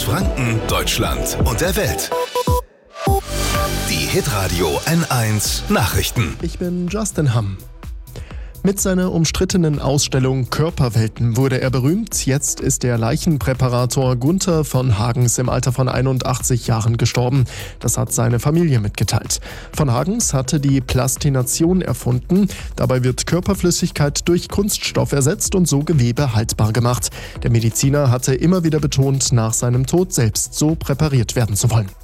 aus Franken, Deutschland und der Welt. Die Hitradio N1 Nachrichten. Ich bin Justin Hamm. Mit seiner umstrittenen Ausstellung Körperwelten wurde er berühmt. Jetzt ist der Leichenpräparator Gunther von Hagens im Alter von 81 Jahren gestorben. Das hat seine Familie mitgeteilt. Von Hagens hatte die Plastination erfunden. Dabei wird Körperflüssigkeit durch Kunststoff ersetzt und so Gewebe haltbar gemacht. Der Mediziner hatte immer wieder betont, nach seinem Tod selbst so präpariert werden zu wollen.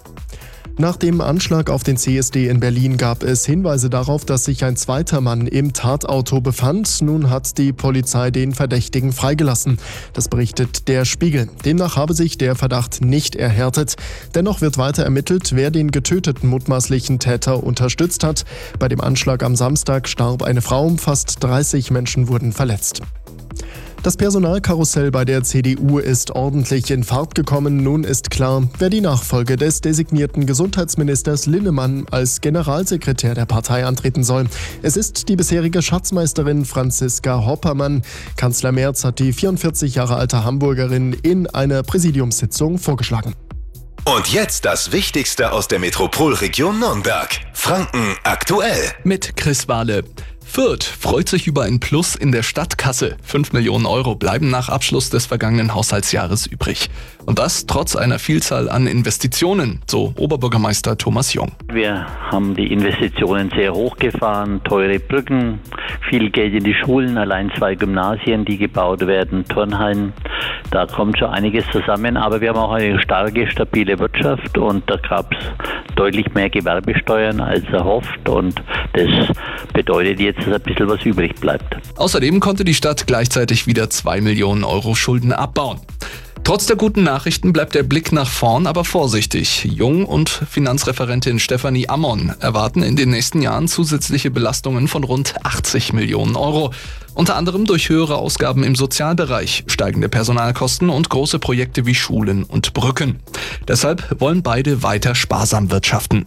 Nach dem Anschlag auf den CSD in Berlin gab es Hinweise darauf, dass sich ein zweiter Mann im Tatauto befand. Nun hat die Polizei den Verdächtigen freigelassen. Das berichtet der Spiegel. Demnach habe sich der Verdacht nicht erhärtet. Dennoch wird weiter ermittelt, wer den getöteten mutmaßlichen Täter unterstützt hat. Bei dem Anschlag am Samstag starb eine Frau, fast 30 Menschen wurden verletzt. Das Personalkarussell bei der CDU ist ordentlich in Fahrt gekommen. Nun ist klar, wer die Nachfolge des designierten Gesundheitsministers Linnemann als Generalsekretär der Partei antreten soll. Es ist die bisherige Schatzmeisterin Franziska Hoppermann. Kanzler Merz hat die 44 Jahre alte Hamburgerin in einer Präsidiumssitzung vorgeschlagen. Und jetzt das Wichtigste aus der Metropolregion Nürnberg. Franken aktuell. Mit Chris Wahle. Fürth freut sich über ein Plus in der Stadtkasse. 5 Millionen Euro bleiben nach Abschluss des vergangenen Haushaltsjahres übrig. Und das trotz einer Vielzahl an Investitionen, so Oberbürgermeister Thomas Jung. Wir haben die Investitionen sehr hochgefahren, teure Brücken, viel Geld in die Schulen, allein 2 Gymnasien, die gebaut werden, Turnhallen. Da kommt schon einiges zusammen, aber wir haben auch eine starke, stabile Wirtschaft und da gab es deutlich mehr Gewerbesteuern als erhofft und das bedeutet jetzt, dass ein bisschen was übrig bleibt. Außerdem konnte die Stadt gleichzeitig wieder 2 Millionen Euro Schulden abbauen. Trotz der guten Nachrichten bleibt der Blick nach vorn aber vorsichtig. Jung und Finanzreferentin Stefanie Ammon erwarten in den nächsten Jahren zusätzliche Belastungen von rund 80 Millionen Euro. Unter anderem durch höhere Ausgaben im Sozialbereich, steigende Personalkosten und große Projekte wie Schulen und Brücken. Deshalb wollen beide weiter sparsam wirtschaften.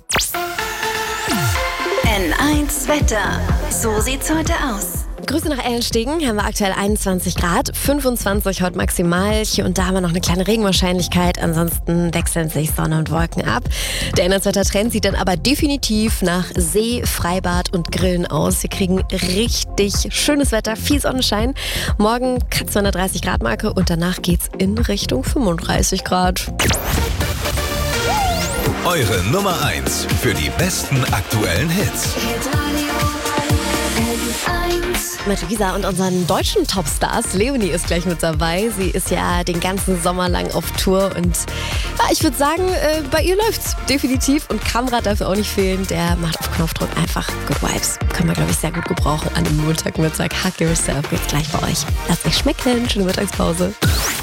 N1 Wetter. So sieht's heute aus. Grüße nach Ellenstegen, haben wir aktuell 21 Grad, 25 heute maximal. Hier und da haben wir noch eine kleine Regenwahrscheinlichkeit, ansonsten wechseln sich Sonne und Wolken ab. Der N1-Wetter-Trend sieht dann aber definitiv nach See, Freibad und Grillen aus. Wir kriegen richtig schönes Wetter, viel Sonnenschein. Morgen kratzen wir an der 30-Grad-Marke und danach geht's in Richtung 35 Grad. Eure Nummer 1 für die besten aktuellen Hits. Mit Luisa und unseren deutschen Topstars. Leonie ist gleich mit dabei. Sie ist ja den ganzen Sommer lang auf Tour und ja, ich würde sagen, bei ihr läuft's definitiv und Kamrat darf auch nicht fehlen. Der macht auf Knopfdruck einfach Good Vibes. Können wir, glaube ich, sehr gut gebrauchen an einem Montagmittag. Hug Yourself geht's gleich bei euch. Lasst euch schmecken. Schöne Mittagspause.